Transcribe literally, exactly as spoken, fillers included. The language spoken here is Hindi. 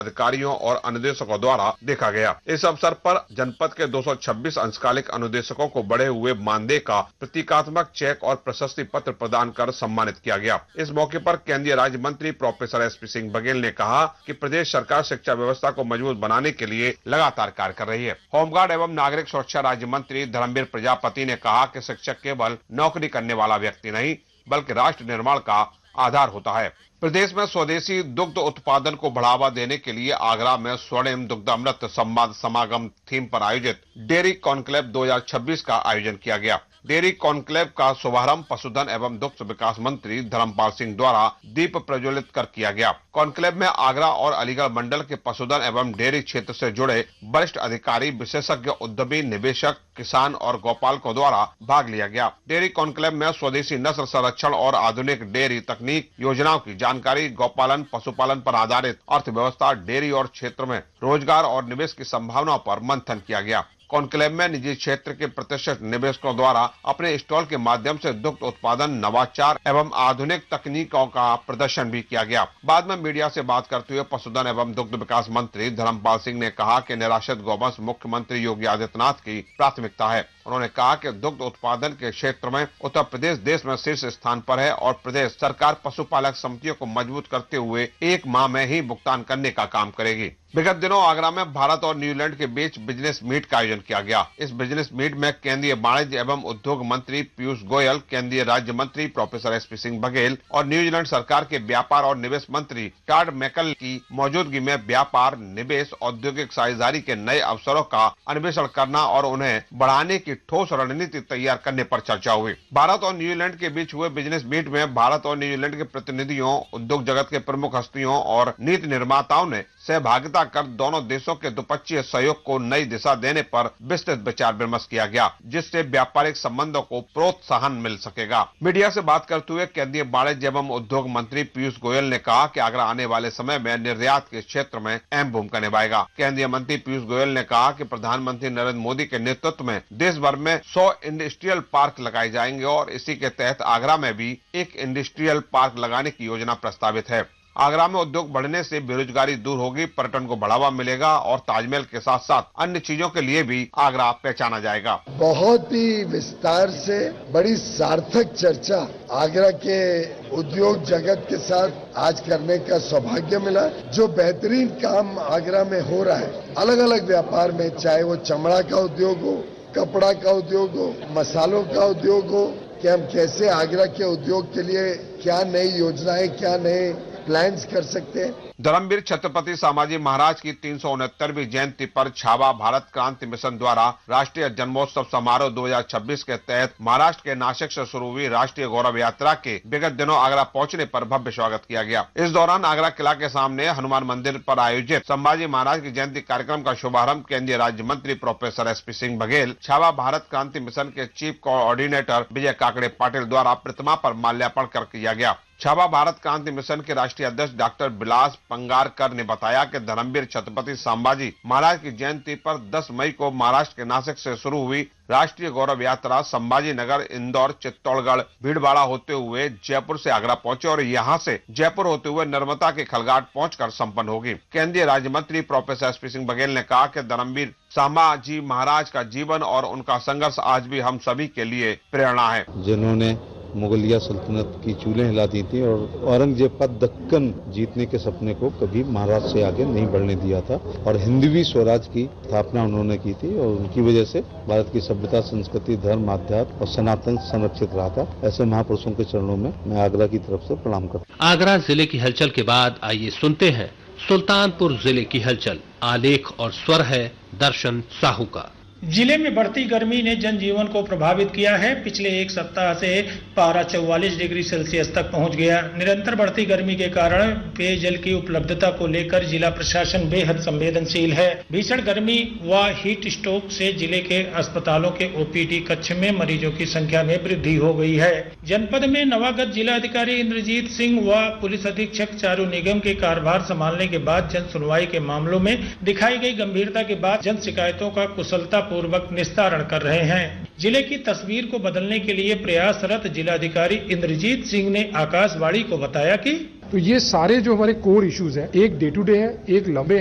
अधिकारियों और अनुदेशकों द्वारा देखा गया। इस अवसर पर जनपद के दो सौ छब्बीस अंशकालिक अनुदेशकों को बढ़े हुए मानदेय का प्रतीकात्मक चेक और प्रशस्ति पत्र प्रदान कर सम्मानित किया गया। इस मौके पर केंद्रीय राज्य मंत्री professor S P Singh Baghel ने कहा कि प्रदेश सरकार शिक्षा व्यवस्था को मजबूत बनाने के लिए लगातार कार्य कर रही है। होमगार्ड एवं नागरिक सुरक्षा राज्य मंत्री धर्मवीर प्रजापति ने कहा कि शिक्षक केवल नौकरी करने वाला व्यक्ति नहीं बल्कि राष्ट्र निर्माण का आधार होता है। प्रदेश में स्वदेशी दुग्ध उत्पादन को बढ़ावा देने के लिए आगरा में स्वर्णिम दुग्धामृत संवाद समागम थीम पर आयोजित डेयरी कॉन्क्लेव दो हज़ार छब्बीस का आयोजन किया गया। डेयरी कॉन्क्लेव का शुभारंभ पशुधन एवं दुग्ध विकास मंत्री धर्मपाल सिंह द्वारा दीप प्रज्वलित कर किया गया। कॉन्क्लेव में आगरा और अलीगढ़ मंडल के पशुधन एवं डेयरी क्षेत्र से जुड़े वरिष्ठ अधिकारी, विशेषज्ञ, उद्यमी, निवेशक, किसान और गौपालकों द्वारा भाग लिया गया। डेयरी कॉन्क्लेव में स्वदेशी नस्ल संरक्षण और आधुनिक डेयरी तकनीक योजनाओं की जानकारी, गौपालन, पशुपालन पर आधारित अर्थव्यवस्था, डेयरी और क्षेत्र में रोजगार और निवेश की संभावनाओं पर मंथन किया गया। कॉन्क्लेव में निजी क्षेत्र के प्रतिष्ठित निवेशकों द्वारा अपने स्टॉल के माध्यम से दुग्ध उत्पादन, नवाचार एवं आधुनिक तकनीकों का प्रदर्शन भी किया गया। बाद में मीडिया से बात करते हुए पशुधन एवं दुग्ध विकास मंत्री धर्मपाल सिंह ने कहा कि निराश्रित गौवंश मुख्यमंत्री योगी आदित्यनाथ की प्राथमिकता है। उन्होंने कहा कि दुग्ध उत्पादन के क्षेत्र में उत्तर प्रदेश देश में शीर्ष स्थान पर है और प्रदेश सरकार पशुपालक समितियों को मजबूत करते हुए एक माह में ही भुगतान करने का काम करेगी। विगत दिनों आगरा में भारत और न्यूजीलैंड के बीच बिजनेस मीट का आयोजन किया गया। इस बिजनेस मीट में केंद्रीय वाणिज्य एवं उद्योग मंत्री पीयूष गोयल, केंद्रीय राज्य मंत्री professor S P Singh Baghel और न्यूजीलैंड सरकार के व्यापार और निवेश मंत्री टॉड मैकल की मौजूदगी में व्यापार, निवेश, औद्योगिक साझेदारी के नए अवसरों का अन्वेषण करना और उन्हें बढ़ाने की ठोस रणनीति तैयार करने पर चर्चा हुई। भारत और न्यूजीलैंड के बीच हुए बिजनेस मीट में भारत और न्यूजीलैंड के प्रतिनिधियों, उद्योग जगत के प्रमुख हस्तियों और नीति निर्माताओं ने सहभागिता कर दोनों देशों के द्विपक्षीय सहयोग को नई दिशा देने पर विस्तृत विचार विमर्श किया गया, जिससे व्यापारिक संबंधों को प्रोत्साहन मिल सकेगा। मीडिया से बात करते हुए केंद्रीय वाणिज्य एवं उद्योग मंत्री पीयूष गोयल ने कहा कि आगरा आने वाले समय में निर्यात के क्षेत्र में अहम भूमिका निभाएगा। केंद्रीय मंत्री पीयूष गोयल ने कहा कि प्रधानमंत्री नरेंद्र मोदी के नेतृत्व में देश भर में सौ इंडस्ट्रियल पार्क लगाए जाएंगे और इसी के तहत आगरा में भी एक इंडस्ट्रियल पार्क लगाने की योजना प्रस्तावित है। आगरा में उद्योग बढ़ने से बेरोजगारी दूर होगी, पर्यटन को बढ़ावा मिलेगा और ताजमहल के साथ साथ अन्य चीजों के लिए भी आगरा पहचाना जाएगा। बहुत ही विस्तार से बड़ी सार्थक चर्चा आगरा के उद्योग जगत के साथ आज करने का सौभाग्य मिला। जो बेहतरीन काम आगरा में हो रहा है अलग अलग व्यापार में, चाहे वो चमड़ा का उद्योग हो, कपड़ा का उद्योग हो, मसालों का उद्योग हो, कि हम कैसे आगरा के उद्योग के लिए क्या नई योजनाएं, क्या नए प्लान्स कर सकते हैं। धर्मवीर छत्रपति संभाजी महाराज की तीन सौ उनहत्तरवीं जयंती पर छावा भारत क्रांति मिशन द्वारा राष्ट्रीय जन्मोत्सव समारोह दो हज़ार छब्बीस के तहत महाराष्ट्र के नासिक से शुरू हुई राष्ट्रीय गौरव यात्रा के विगत दिनों आगरा पहुंचने पर भव्य स्वागत किया गया। इस दौरान आगरा किला के सामने हनुमान मंदिर पर आयोजित संभाजी महाराज की जयंती कार्यक्रम का शुभारंभ केंद्रीय राज्य मंत्री professor S P Singh Baghel, Chhaava Bharat क्रांति मिशन के चीफ कोऑर्डिनेटर विजय काकड़े पाटिल द्वारा प्रतिमा पर माल्यार्पण कर किया गया। छावा भारत क्रांति मिशन के राष्ट्रीय अध्यक्ष डॉक्टर विलास पंगारकर ने बताया कि धर्मवीर छत्रपति संभाजी महाराज की जयंती पर दस मई को महाराष्ट्र के नासिक से शुरू हुई राष्ट्रीय गौरव यात्रा संभाजी नगर, इंदौर, चित्तौड़गढ़, भीलवाड़ा होते हुए जयपुर से आगरा पहुंचे और यहां से जयपुर होते हुए नर्मदा के खलघाट पहुंचकर संपन्न होगी। केंद्रीय राज्य मंत्री professor S P Singh Baghel ने कहा कि धर्मवीर संभाजी महाराज का जीवन और उनका संघर्ष आज भी हम सभी के लिए प्रेरणा है। जिन्होंने मुगलिया सल्तनत की चूल्हें हिला दी थी और औरंगजेब का दक्कन जीतने के सपने को कभी महाराष्ट्र से आगे नहीं बढ़ने दिया था और हिंदवी स्वराज की स्थापना उन्होंने की थी और उनकी वजह से भारत की सभ्यता, संस्कृति, धर्म, आध्यात्म और सनातन संरक्षित रहा था। ऐसे महापुरुषों के चरणों में मैं आगरा की तरफ से प्रणाम करता हूँ। आगरा जिले की हलचल के बाद आइए सुनते हैं सुल्तानपुर जिले की हलचल। आलेख और स्वर है दर्शन साहू का। जिले में बढ़ती गर्मी ने जनजीवन को प्रभावित किया है। पिछले एक सप्ताह से पारा चौवालीस डिग्री सेल्सियस तक पहुंच गया। निरंतर बढ़ती गर्मी के कारण पेयजल की उपलब्धता को लेकर जिला प्रशासन बेहद संवेदनशील है। भीषण गर्मी व हीट स्ट्रोक से जिले के अस्पतालों के ओ पी डी कक्ष में मरीजों की संख्या में वृद्धि हो गई है। जनपद में नवागत जिला अधिकारी इंद्रजीत सिंह व पुलिस अधीक्षक चारू निगम के कार्यभार संभालने के बाद जन सुनवाई के मामलों में दिखाई गई गंभीरता के बाद जन शिकायतों का कुशलता पूर्वक निस्तारण कर रहे हैं। जिले की तस्वीर को बदलने के लिए प्रयासरत जिलाधिकारी इंद्रजीत सिंह ने आकाशवाणी को बताया कि तो ये सारे जो हमारे कोर इश्यूज हैं, एक डे टू डे है, एक लंबे